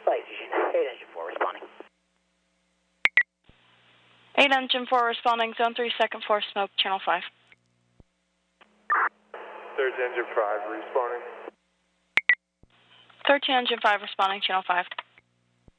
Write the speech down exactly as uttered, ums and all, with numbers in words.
Flight Fusion, eight Engine four responding. eight Engine four responding, Zone three, second floor, smoke, Channel five. thirteen Engine five responding. thirteen Engine five responding, Channel five.